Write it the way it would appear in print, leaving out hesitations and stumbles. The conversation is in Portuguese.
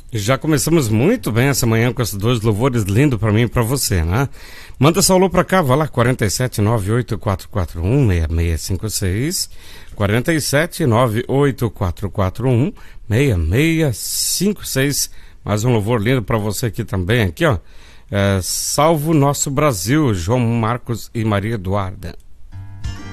Já começamos muito bem essa manhã com esses dois louvores lindos pra mim e pra você, né? Manda seu alô pra cá, vai lá, 47984416656, 47984416656. Mais um louvor lindo pra você aqui também, aqui ó. Salvo Nosso Brasil, João Marcos e Maria Eduarda.